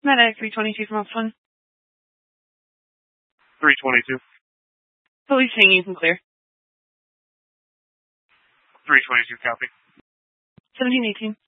Medic 322 from Option 1. 322. Police hanging, you can clear. 322, copy. 1718.